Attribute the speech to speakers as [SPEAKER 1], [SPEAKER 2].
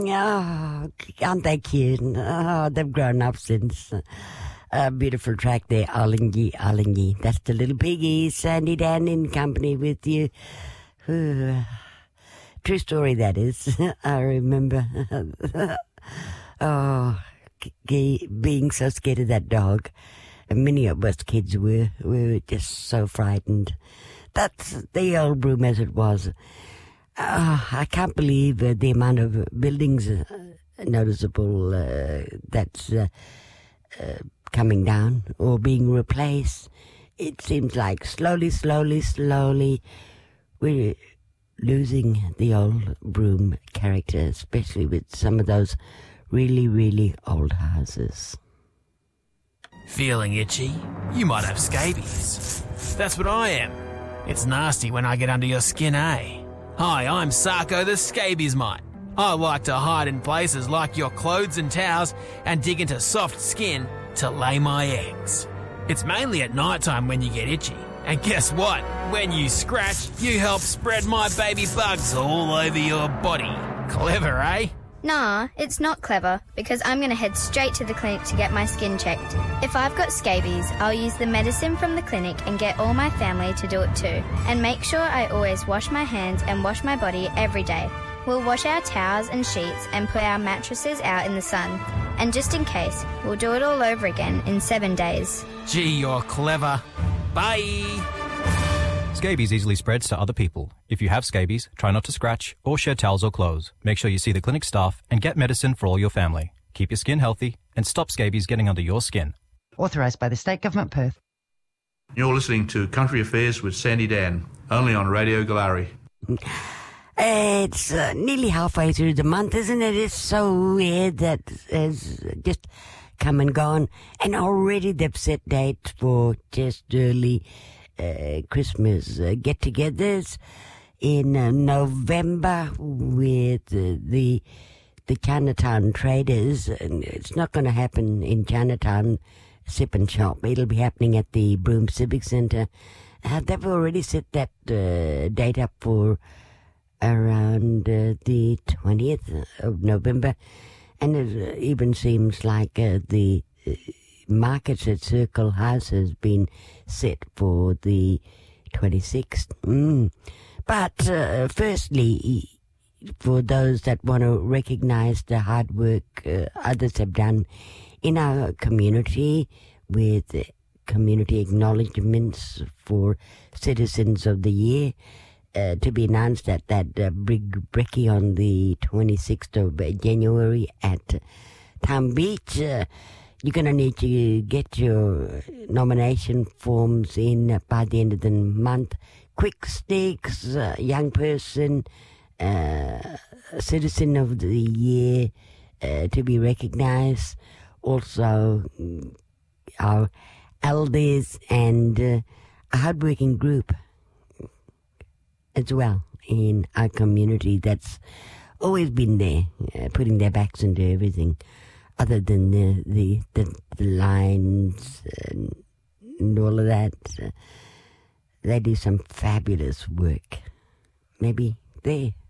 [SPEAKER 1] Oh, aren't they cute? Oh, they've grown up since. A beautiful track there, Alingi, Alingi. That's the little piggy, Sandy Dan in company with you. True story, that is. I remember. Being so scared of that dog. And many of us kids were just so frightened. That's the old Broome as it was. I can't believe the amount of buildings noticeable that's coming down or being replaced. It seems like slowly, we're losing the old Broome character, especially with some of those really, really old houses.
[SPEAKER 2] Feeling itchy? You might have scabies. That's what I am. It's nasty when I get under your skin, eh? Hi, I'm Sarko the Scabies Mite. I like to hide in places like your clothes and towels and dig into soft skin to lay my eggs. It's mainly at night time when you get itchy. And guess what? When you scratch, you help spread my baby bugs all over your body. Clever, eh?
[SPEAKER 3] Nah, it's not clever, because I'm going to head straight to the clinic to get my skin checked. If I've got scabies, I'll use the medicine from the clinic and get all my family to do it too. And make sure I always wash my hands and wash my body every day. We'll wash our towels and sheets and put our mattresses out in the sun. And just in case, we'll do it all over again in 7 days.
[SPEAKER 2] Gee, you're clever. Bye!
[SPEAKER 4] Scabies easily spreads to other people. If you have scabies, try not to scratch or shed towels or clothes. Make sure you see the clinic staff and get medicine for all your family. Keep your skin healthy and stop scabies getting under your skin.
[SPEAKER 5] Authorised by the State Government, Perth.
[SPEAKER 6] You're listening to Country Affairs with Sandy Dan, only on Radio Galari.
[SPEAKER 1] It's nearly halfway through the month, isn't it? It's so weird that it's just come and gone. And already they've set dates for just early Christmas get-togethers in November with the Chinatown traders. And it's not going to happen in Chinatown Sip and Shop. It'll be happening at the Broome Civic Centre. They've already set that date up for around the 20th of November. And it even seems like the markets at Circle House has been set for the 26th. But firstly, for those that want to recognize the hard work others have done in our community with community acknowledgements for Citizens of the Year, to be announced at that big brekkie on the 26th of January at Town Beach. You're going to need to get your nomination forms in by the end of the month. Quick Sticks, Young Person, Citizen of the Year to be recognized. Also, our elders and a hardworking group as well in our community that's always been there, putting their backs into everything. Other than the lines and all of that, they do some fabulous work. Maybe there